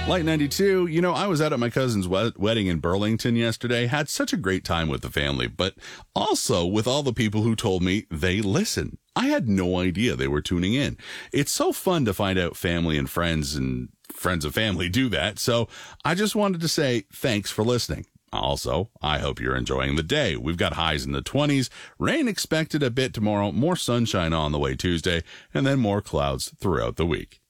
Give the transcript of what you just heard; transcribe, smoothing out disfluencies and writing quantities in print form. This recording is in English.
Light 92, I was out at my cousin's wedding in Burlington yesterday, had such a great time with the family, but also with all the people who told me they listen. I had no idea they were tuning in. It's so fun to find out family and friends of family do that, so I just wanted to say thanks for listening. Also, I hope you're enjoying the day. We've got highs in the 20s, rain expected a bit tomorrow, more sunshine on the way Tuesday, and then more clouds throughout the week.